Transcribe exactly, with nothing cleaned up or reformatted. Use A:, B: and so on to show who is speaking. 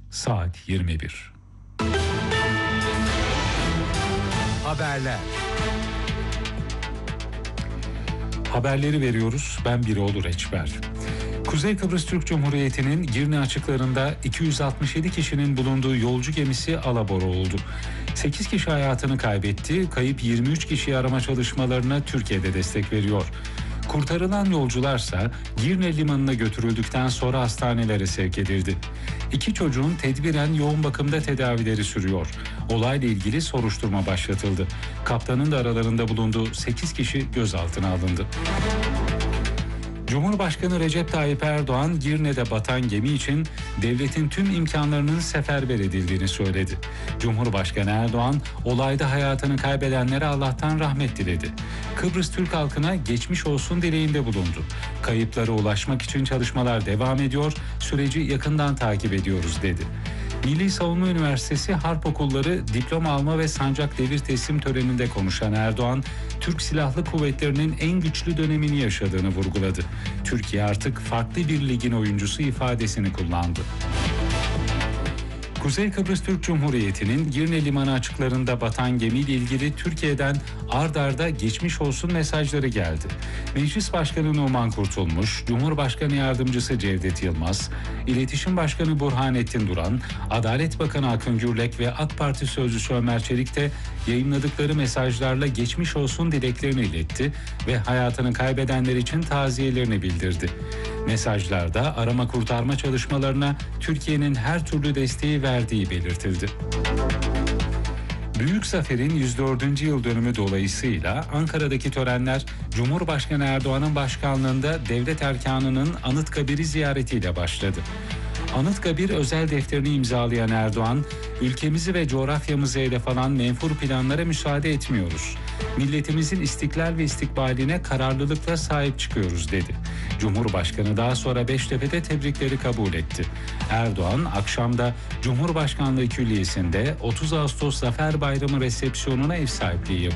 A: saat yirmi bir.
B: Haberler.
A: Haberleri veriyoruz. Ben Biroğlu Reçber. Kuzey Kıbrıs Türk Cumhuriyeti'nin Girne açıklarında iki yüz altmış yedi kişinin bulunduğu yolcu gemisi alabora oldu. sekiz kişi hayatını kaybetti. Kayıp yirmi üç kişiyi arama çalışmalarına Türkiye'de destek veriyor. Kurtarılan yolcularsa Girne limanına götürüldükten sonra hastanelere sevk edildi. İki çocuğun tedbiren yoğun bakımda tedavileri sürüyor. Olayla ilgili soruşturma başlatıldı. Kaptanın da aralarında bulunduğu sekiz kişi gözaltına alındı. Cumhurbaşkanı Recep Tayyip Erdoğan, Girne'de batan gemi için devletin tüm imkanlarının seferber edildiğini söyledi. Cumhurbaşkanı Erdoğan, olayda hayatını kaybedenlere Allah'tan rahmet diledi. Kıbrıs Türk halkına geçmiş olsun dileğinde bulundu. Kayıplara ulaşmak için çalışmalar devam ediyor, süreci yakından takip ediyoruz dedi. Milli Savunma Üniversitesi Harp Okulları diploma alma ve sancak devir teslim töreninde konuşan Erdoğan, Türk Silahlı Kuvvetleri'nin en güçlü dönemini yaşadığını vurguladı. Türkiye artık farklı bir ligin oyuncusu ifadesini kullandı. Kuzey Kıbrıs Türk Cumhuriyeti'nin Girne Limanı açıklarında batan gemiyle ilgili Türkiye'den ard arda geçmiş olsun mesajları geldi. Meclis Başkanı Numan Kurtulmuş, Cumhurbaşkanı Yardımcısı Cevdet Yılmaz, İletişim Başkanı Burhanettin Duran, Adalet Bakanı Akın Gürlek ve AK Parti Sözcüsü Ömer Çelik de yayınladıkları mesajlarla geçmiş olsun dileklerini iletti ve hayatını kaybedenler için taziyelerini bildirdi. Mesajlarda arama kurtarma çalışmalarına Türkiye'nin her türlü desteği verdiği belirtildi. Büyük Zafer'in yüz dördüncü yıl dönümü dolayısıyla Ankara'daki törenler Cumhurbaşkanı Erdoğan'ın başkanlığında devlet erkanının Anıtkabir'i ziyaretiyle başladı. Anıtkabir özel defterini imzalayan Erdoğan, ülkemizi ve coğrafyamızı hedef alan menfur planlara müsaade etmiyoruz. Milletimizin istiklal ve istikbaline kararlılıkla sahip çıkıyoruz dedi. Cumhurbaşkanı daha sonra Beştepe'de tebrikleri kabul etti. Erdoğan akşamda Cumhurbaşkanlığı Külliyesi'nde otuz Ağustos Zafer Bayramı resepsiyonuna ev sahipliği yapacak.